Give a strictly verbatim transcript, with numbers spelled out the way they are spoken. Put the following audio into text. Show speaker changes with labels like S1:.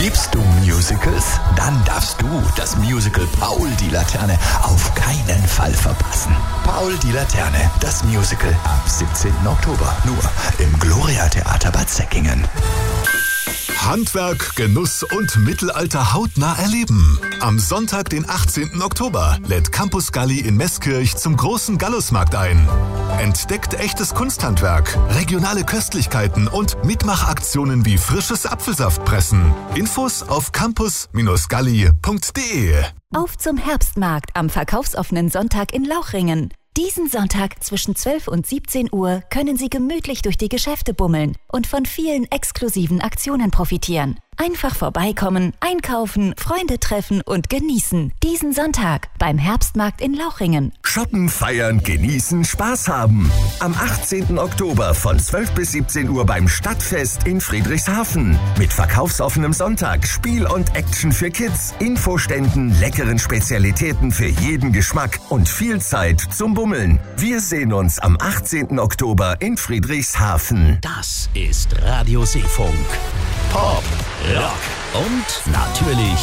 S1: Liebst du Musicals? Dann darfst du das Musical Paul die Laterne auf keinen Fall verpassen. Paul die Laterne, das Musical ab siebzehnten Oktober. Nur im Gloria Theater Bad Säckingen.
S2: Handwerk, Genuss und Mittelalter hautnah erleben. Am Sonntag, den achtzehnten Oktober, lädt Campus Galli in Meßkirch zum großen Gallusmarkt ein. Entdeckt echtes Kunsthandwerk, regionale Köstlichkeiten und Mitmachaktionen wie frisches Apfelsaftpressen. Infos auf campus galli punkt de.
S3: Auf zum Herbstmarkt am verkaufsoffenen Sonntag in Lauchringen. Diesen Sonntag zwischen zwölf und siebzehn Uhr können Sie gemütlich durch die Geschäfte bummeln und von vielen exklusiven Aktionen profitieren. Einfach vorbeikommen, einkaufen, Freunde treffen und genießen. Diesen Sonntag beim Herbstmarkt in Lauchringen.
S4: Shoppen, feiern, genießen, Spaß haben. Am achtzehnten Oktober von zwölf bis siebzehn Uhr beim Stadtfest in Friedrichshafen. Mit verkaufsoffenem Sonntag, Spiel und Action für Kids, Infoständen, leckeren Spezialitäten für jeden Geschmack und viel Zeit zum Bummeln. Wir sehen uns am achtzehnten Oktober in Friedrichshafen.
S5: Das ist Radio Seefunk. Pop, Rock und natürlich